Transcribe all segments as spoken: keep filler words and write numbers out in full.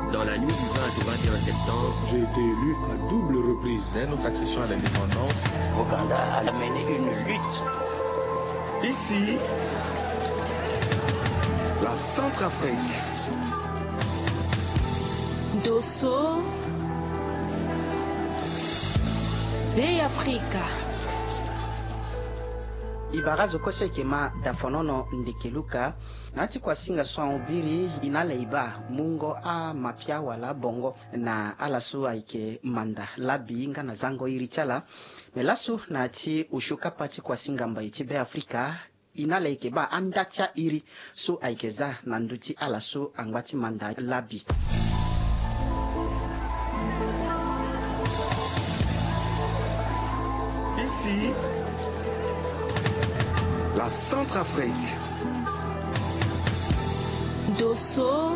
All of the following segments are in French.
Dans la nuit du vingt au vingt et un septembre, j'ai été élu à double reprise. Dès notre accession à l'indépendance, Ouganda a mené une lutte. Ici, la Centrafrique. Dosso, Bay Africa. Ibarazo kose ikema dafonono ndekeluka nati kwa singa swa ubiri inale iba mungo a mapia wala bongo na alasu aike manda labi nga na zango irichala melasu nati ushuka pati kwa singa mba itibe Afrika inale ikeba andatia iri su aikeza na nduti alasu angwati manda labi. Ici, la Centrafrique. Dosso,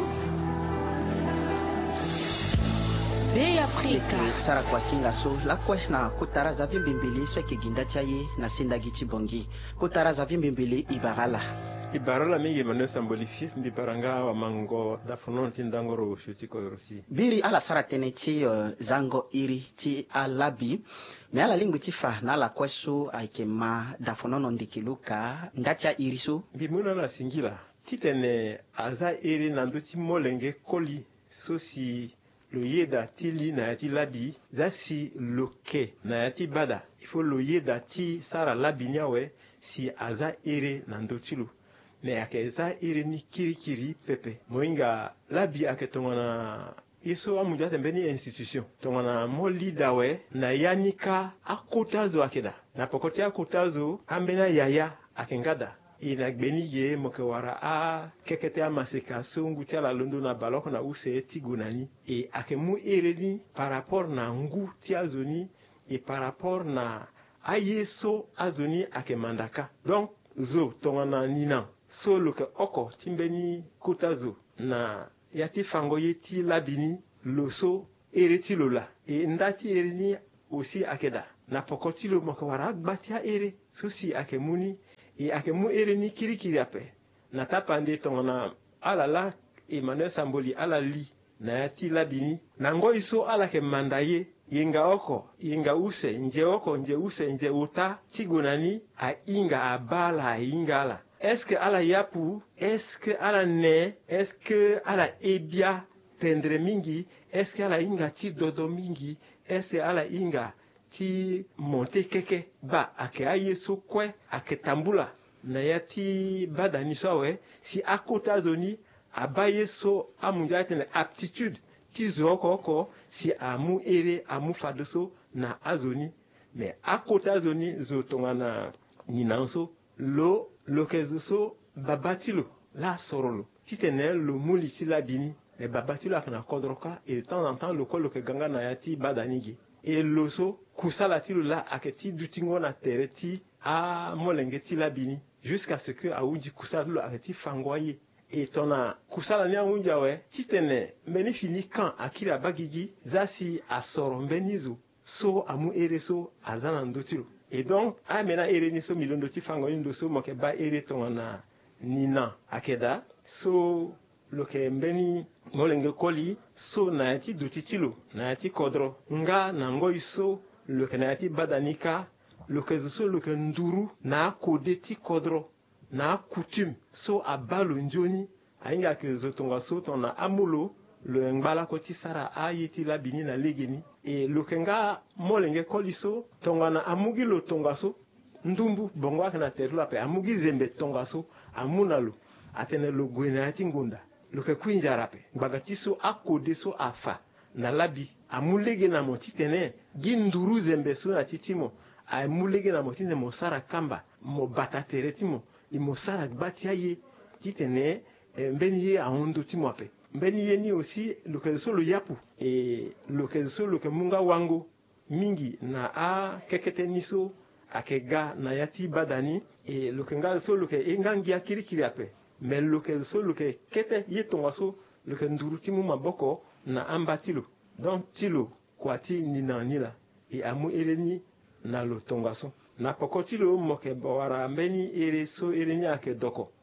Bay Africa. Sara kwa singa so lakwe na kutara za vimbimbili so kiginda chaye na sindagi chibongi. Kutara za vimbimbili ibarala. Ibarala mingi manu samboli fils ndi paranga wa mango da fonon tindangoro shuti ko rosi. Biri ala sara teneti uh, zango iri ti alabi. Me ala lingu tifa na ala kwesu aikema da fonono ndikiluka ndacha irisu. Bimuna na singila. Titene aza iri nanduti molenge koli sosi lo yeda tili na yati labi zasi loke na yati bada. Ifo lo yeda ti sara labi nyawe si aza iri nandotilu. Me akeza iri ni kiri kiri pepe. Moinga labi ake tongana iso amuja tembeni institution. Tongana moli dawe na yanika akotazo akeda. Na pokoti akotazo ambena yaya akengada. Ina gbeni ye mokewara a kekete amaseka sungu tiala londo na baloko na use tigunani e akemu ereni par rapport na ngu tiazoni e par rapport na ayeso azoni akemandaka. Donc zo tongana nina so loke oko timbeni kutazo na yati fango yeti labini loso ereti lola e ndati ereni aussi akeda na pokoti lo mokewara agbatia ere sosi akemuni e akemu ereni kirikiri ape na tapande tongana alala Emmanuel Samboli alali na yati labini na ngo iso ala ke mandaye yenga oko yenga use nje oko nje use nje uta tigonani a inga abala a ingala. Est-ce que ala yapu, est-ce que ala ne, est-ce que ala ebia tendre mingi, est-ce que ala inga ti dodo mingi, est-ce que ala inga ti monte keke ba ake ayeso kwe ake tambula na yati badani sowe si akota zoni abaye so amunja tene aptitude ti zoko ko si amu ere amu fadoso na azoni me akota zoni zotongana ninanso lo lokezuso babatilo la sorolo titene lo muliti labini e babatilo akana kodroka et de temps en temps le kolo ke ganga na yati badanigi et loso kusala tilo la aketi dutingo na tereti a molenge ti labini jusqu'à ce que aunji kusala lo aketi fangwaye et tona kusala ni aunja we titene meni fini kan akira bagigi zasi asoro mbenizo so amu ereso azana ndotilo et donc a mena ereni so milondo ti fangwaye ndoso moke ba ere tona nina akeda so loke mbeni molenge koli so na yati dutitilo na yati kodro nga na ngo iso loke na yati badanika loke so loke nduru na kodeti kodro na coutume so abalo njoni ainga ke zotonga so tona amulo le ngbala koti sara ayeti labini na legeni e loke nga molenge koli so tonga na amugi lo tonga so ndumbu bongo akana terlo ape amugi zembe tonga so amunalo atene lo gwena yati ngunda loke kuinjarape bagati so akode so afa na labi amulege na motitene ginduru zembe so na titimo amulege na motine mo sara kamba mo batateretimo imo sara gbatia ye titene e, mbeni ye ahondo timo ape mbeni ye ni aussi loke so lo yapu e loke so loke munga wango mingi na a kekete niso akega na yati badani e loke nga so loke engangi akirikiri ape mais loke so loke kete yetonga so loke nduru timu maboko na ambatilo donc tilo kwati nina nila e amu ereni na lo tonga so na pokotilo moke bawara mbeni ere so ereni ake doko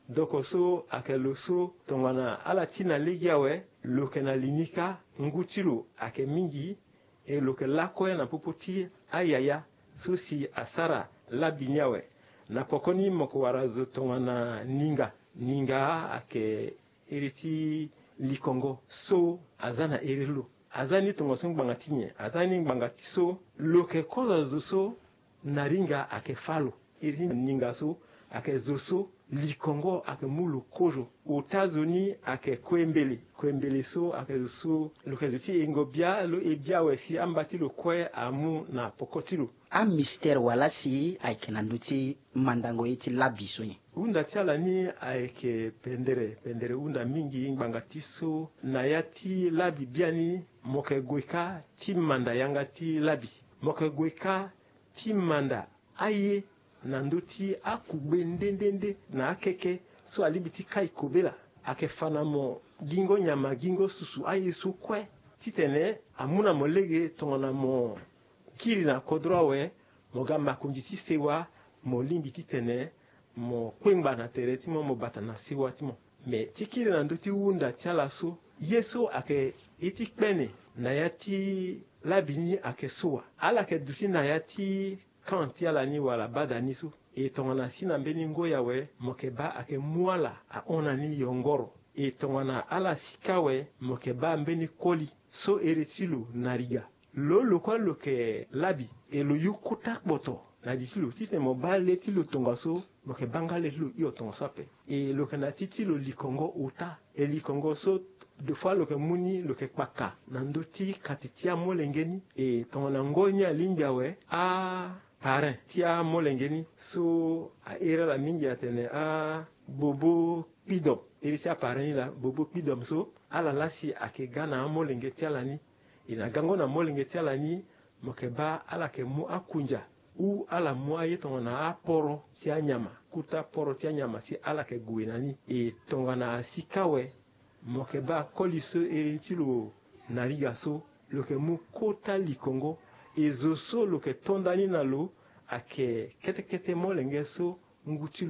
doko so ake lo so tongana ala tina legiawe lo ke na linika ngutilu ake mingi e lo ke lakoe na popoti ayaya so si asara labinyawe na pokoni moko warazo tongana ninga ninga ake eriti likongo so azana erilo azani tongo so ngbangatinye azani ngbangati so lo ke koza zo so naringa ake falo eriti ninga so ake zoso likongo ake mulu kojo utazoni ake kwembele kwembele so ake so lo ke zuti engobia lo ebia wesi ambati lo kwe amu na pokotilo a mystère wala si ayeke na ndö ti mandango ye ti labi so nyen unda ti ala ni ayeke pendere pendere unda mingi ngbanga ti so na ya ti labi bia ni mo yeke gue ka ti manda yanga ti labi mo yeke gue ka ti manda aye na ndö ti akugbe ndendende na akeke so alibi ti kai kobela ayeke fa na mo gingo nyama gingo susu aye so kue titene amû na mo lege tongana mo kiri na kodro awe mo ga makunzi ti sewa mo limbi titene mo kpengba na tere ti mo mo bata na sewa ti mo me ti kiri na ndö ti wunda ti ala so ye so ayeke ye ti kpene na ya ti labi ni ayeke so wa ala yeke duti na ya ti kan ti ala ni wala bada ni so e tongana si na mbeni ngoi awe mo yeke ba ayeke mu ala ahona ni yongoro e tongana ala sika awe mo yeke ba ambeni koli so ere ti lo na riga lo lo kue lo yeke labi e lo yu kota kpoto na di ti lo titene mo ba le ti lo tongaso mo yeke banga le ti lo hio tongaso ape e lo yeke na ti ti lo likongo ota e likongo so deux fois lo yeke mu ni lo yeke kpaka na ndö ti kati ti amolenge ni e tongana ngoi ni alingbi awe aparin ti amolenge ni so aere ala mingi atene abobo kpidom iri ti aparin ni la bobo kpidom so ala lasi ayeke ga na amolenge ti ala ni e na gango na molenge ti ala ni mo yeke ba ala yeke mu akunza u ala mu aye tongana aporo ti anyama kuta poro ti anyama si ala yeke gue na ni e tongana asika awe mo yeke ba koli so ere ti lo na riga so lo yeke mu kota likongo e zo so lo yeke tondani na lo ayeke ketekete molenge so ngu ti lo